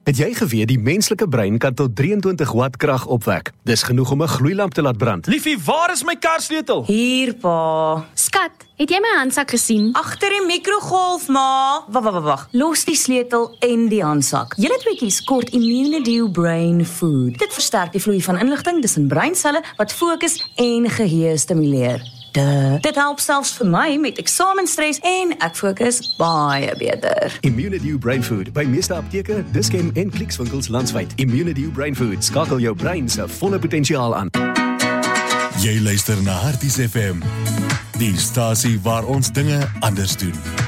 Het jy geweet die menslike brein kan tot 23 watt krag opwek? Dis genoeg om 'n gloeilamp te laat brand. Liefie, waar is my karsleutel? Hier, pa. Skat, het jy my handsak gesien? Agter die mikrogolf, ma. Wag. Los die sleutel en die handsak. Julle tweeetjies kort Immunedew Brain Food. Dit versterk die vloei van inligting tussen breinselle wat fokus en geheue stimuleer. Dit help selfs vir my met eksamenstres en ek fokus baie beter. Immunedew Brain Food by meeste apteke, Dischem en Clicks-winkels landwyd. Immunedew Brain Food skakel jou brein se volle potensiaal aan. Jy luister na Harties FM, die stasie waar ons dinge anders doen.